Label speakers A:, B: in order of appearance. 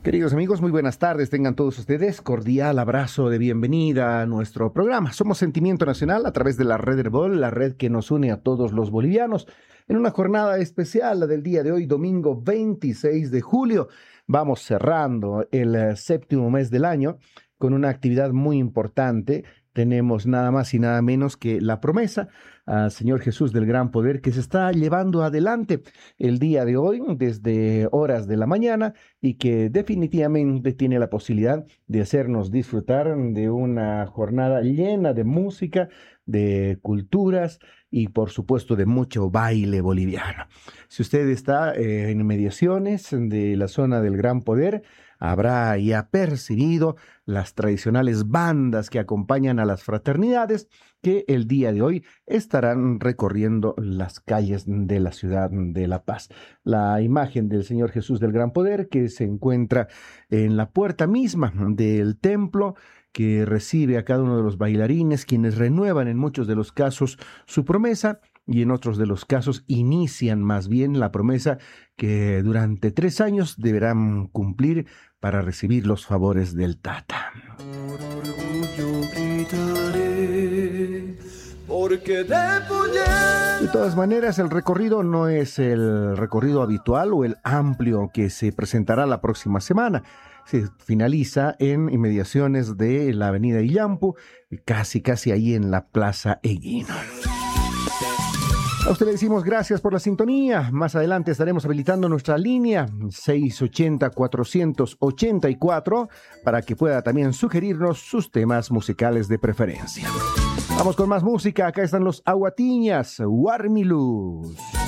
A: Queridos amigos, muy buenas tardes. Tengan todos ustedes cordial abrazo de bienvenida a nuestro programa. Somos Sentimiento Nacional a través de la red Herbol, la red que nos une a todos los bolivianos. En una jornada especial, la del día de hoy, domingo 26 de julio, vamos cerrando el séptimo mes del año con una actividad muy importante. Tenemos nada más y nada menos que la promesa al Señor Jesús del Gran Poder que se está llevando adelante el día de hoy desde horas de la mañana y que definitivamente tiene la posibilidad de hacernos disfrutar de una jornada llena de música, de culturas y por supuesto de mucho baile boliviano. Si usted está en inmediaciones de la zona del Gran Poder, habrá ya percibido las tradicionales bandas que acompañan a las fraternidades que el día de hoy estarán recorriendo las calles de la ciudad de La Paz. La imagen del Señor Jesús del Gran Poder que se encuentra en la puerta misma del templo, que recibe a cada uno de los bailarines, quienes renuevan en muchos de los casos su promesa y en otros de los casos inician más bien la promesa que durante 3 años deberán cumplir para recibir los favores del Tata.
B: Por orgullo gritaré, porque
A: de todas maneras, el recorrido no es el recorrido habitual o el amplio que se presentará la próxima semana. Se finaliza en inmediaciones de la avenida Illampu, casi ahí en la Plaza Eguino. A usted le decimos gracias por la sintonía. Más adelante estaremos habilitando nuestra línea 680-484 para que pueda también sugerirnos sus temas musicales de preferencia. Vamos con más música. Acá están los Aguatiñas, Warmiluz.